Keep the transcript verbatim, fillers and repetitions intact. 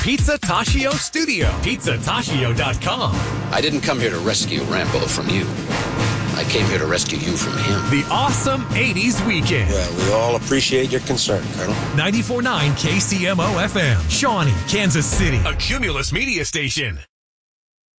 Pizza Taccio Studio. pizza taccio dot com. I didn't come here to rescue Rambo from you. I came here to rescue you from him. The awesome eighties weekend. Well, we all appreciate your concern, Colonel. ninety-four point nine K C M O F M. Shawnee, Kansas City. A Cumulus Media Station.